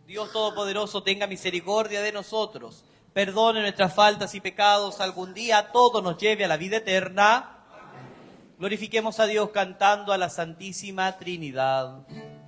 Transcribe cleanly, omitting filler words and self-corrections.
Dios Todopoderoso tenga misericordia de nosotros, perdone nuestras faltas y pecados, algún día a todos nos lleve a la vida eterna. Glorifiquemos a Dios cantando a la Santísima Trinidad.